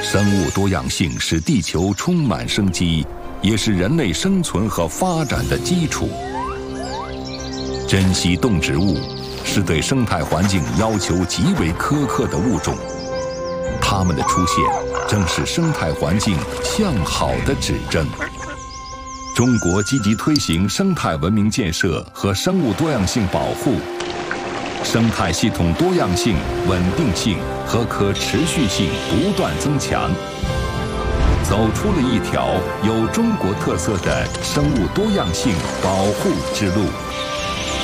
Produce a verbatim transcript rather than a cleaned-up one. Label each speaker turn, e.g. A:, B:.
A: 生物多样性使地球充满生机，也是人类生存和发展的基础。珍稀动植物是对生态环境要求极为苛刻的物种，它们的出现正是生态环境向好的指征。中国积极推行生态文明建设和生物多样性保护，生态系统多样性、稳定性和可持续性不断增强，走出了一条有中国特色的生物多样性保护之路。